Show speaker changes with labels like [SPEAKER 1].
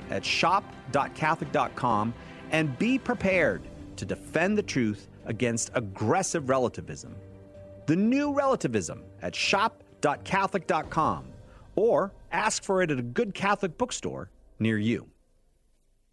[SPEAKER 1] at shop.catholic.com and be prepared to defend the truth against aggressive relativism. The New Relativism at shop.catholic.com, or ask for it at a good Catholic bookstore near you.